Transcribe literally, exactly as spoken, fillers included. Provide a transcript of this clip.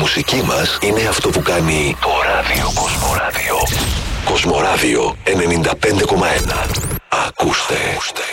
μουσική μας είναι αυτό που κάνει το ράδιο Κοσμοράδιο. Κοσμοράδιο ενενήντα πέντε κόμμα ένα. Ακούστε.